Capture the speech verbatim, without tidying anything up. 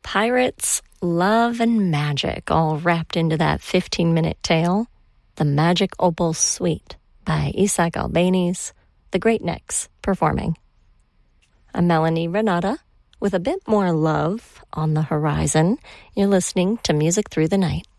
Pirates, love, and magic all wrapped into that fifteen-minute tale. The Magic Opal Suite by Isaac Albéniz, the Great Necks performing. I'm Melanie Renata with a bit more love on the horizon. You're listening to Music Through the Night.